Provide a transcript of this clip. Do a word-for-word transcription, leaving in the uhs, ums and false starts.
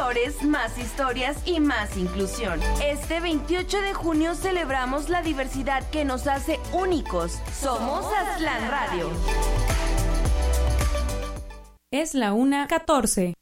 valores, más historias y más inclusión. Este veintiocho de junio celebramos la diversidad que nos hace únicos. Somos Aztlán Radio. Es la una catorce.